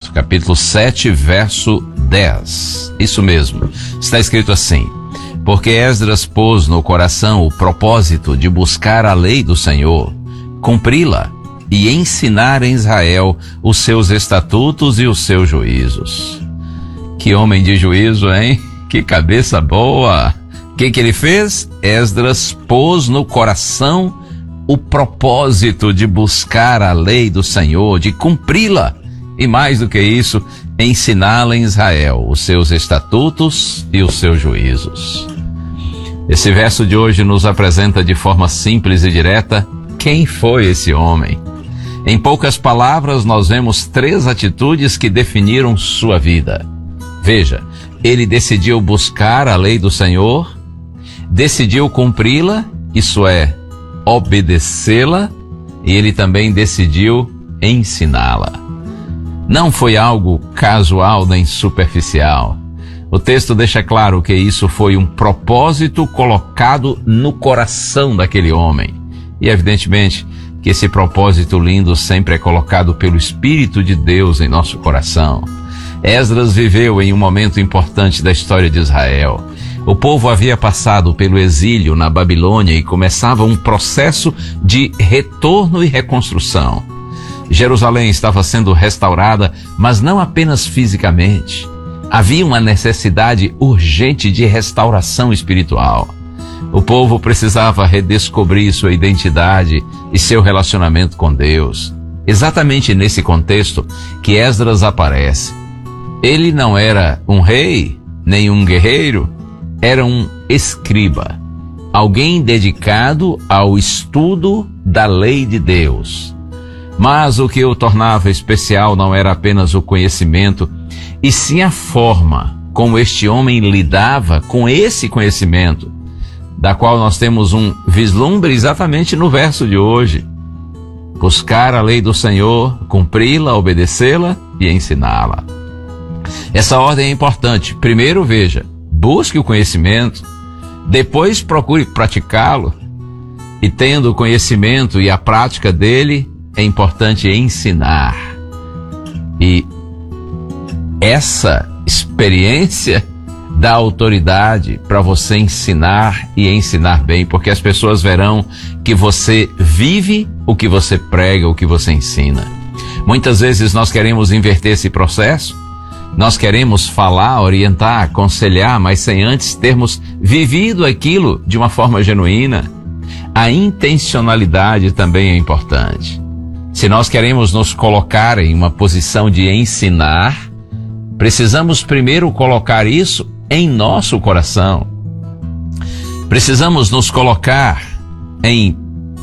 capítulo 7, verso 10. Isso mesmo, está escrito assim: porque Esdras pôs no coração o propósito de buscar a lei do Senhor, cumpri-la e ensinar em Israel os seus estatutos e os seus juízos. Que homem de juízo, hein? Que cabeça boa! O que ele fez? Esdras pôs no coração o propósito de buscar a lei do Senhor, de cumpri-la, e mais do que isso, ensiná-la em Israel, os seus estatutos e os seus juízos. Esse verso de hoje nos apresenta de forma simples e direta quem foi esse homem. Em poucas palavras, nós vemos 3 atitudes que definiram sua vida. Veja, ele decidiu buscar a lei do Senhor, decidiu cumpri-la, isso é, obedecê-la, e ele também decidiu ensiná-la. Não foi algo casual nem superficial. O texto deixa claro que isso foi um propósito colocado no coração daquele homem. E evidentemente que esse propósito lindo sempre é colocado pelo Espírito de Deus em nosso coração. Esdras viveu em um momento importante da história de Israel. O povo havia passado pelo exílio na Babilônia e começava um processo de retorno e reconstrução. Jerusalém estava sendo restaurada, mas não apenas fisicamente. Havia uma necessidade urgente de restauração espiritual. O povo precisava redescobrir sua identidade e seu relacionamento com Deus. Exatamente nesse contexto que Esdras aparece. Ele não era um rei, nem um guerreiro, era um escriba, alguém dedicado ao estudo da lei de Deus. Mas o que o tornava especial não era apenas o conhecimento, e sim a forma como este homem lidava com esse conhecimento, da qual nós temos um vislumbre exatamente no verso de hoje. Buscar a lei do Senhor, cumpri-la, obedecê-la e ensiná-la. Essa ordem é importante. Primeiro, veja, busque o conhecimento, depois procure praticá-lo, e tendo o conhecimento e a prática dele, é importante ensinar. E essa experiência dá autoridade para você ensinar e ensinar bem, porque as pessoas verão que você vive o que você prega, o que você ensina. Muitas vezes nós queremos inverter esse processo. Nós queremos falar, orientar, aconselhar, mas sem antes termos vivido aquilo de uma forma genuína. A intencionalidade também é importante. Se nós queremos nos colocar em uma posição de ensinar, precisamos primeiro colocar isso em nosso coração. Precisamos nos colocar em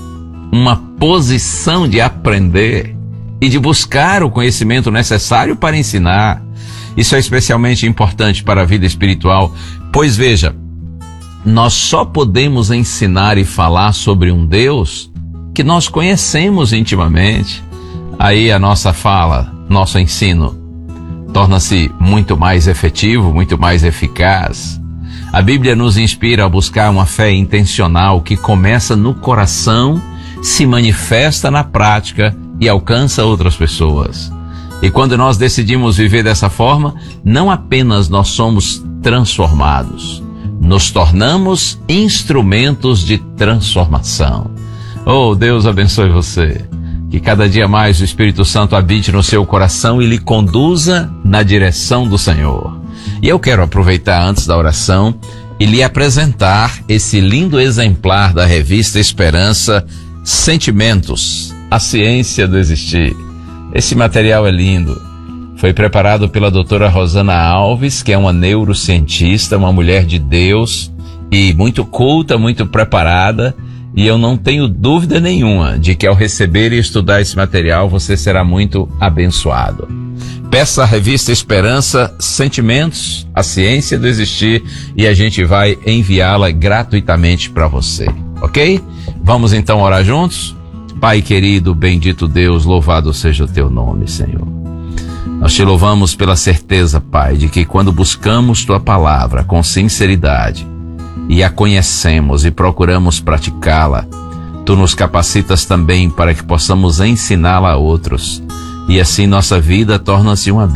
uma posição de aprender e de buscar o conhecimento necessário para ensinar. Isso é especialmente importante para a vida espiritual, pois veja, nós só podemos ensinar e falar sobre um Deus que nós conhecemos intimamente. Aí a nossa fala, nosso ensino, torna-se muito mais efetivo, muito mais eficaz. A Bíblia nos inspira a buscar uma fé intencional que começa no coração, se manifesta na prática e alcança outras pessoas. E quando nós decidimos viver dessa forma, não apenas nós somos transformados, nos tornamos instrumentos de transformação. Oh, Deus abençoe você. Que cada dia mais o Espírito Santo habite no seu coração e lhe conduza na direção do Senhor. E eu quero aproveitar antes da oração e lhe apresentar esse lindo exemplar da revista Esperança, Sentimentos, a Ciência do Existir. Esse material é lindo. Foi preparado pela doutora Rosana Alves, que é uma neurocientista, uma mulher de Deus e muito culta, muito preparada. E eu não tenho dúvida nenhuma de que ao receber e estudar esse material, você será muito abençoado. Peça a revista Esperança, Sentimentos, a Ciência do Existir, e a gente vai enviá-la gratuitamente para você, ok? Vamos então orar juntos? Pai querido, bendito Deus, louvado seja o teu nome, Senhor. Nós te louvamos pela certeza, Pai, de que quando buscamos tua palavra com sinceridade e a conhecemos e procuramos praticá-la, tu nos capacitas também para que possamos ensiná-la a outros. E assim nossa vida torna-se uma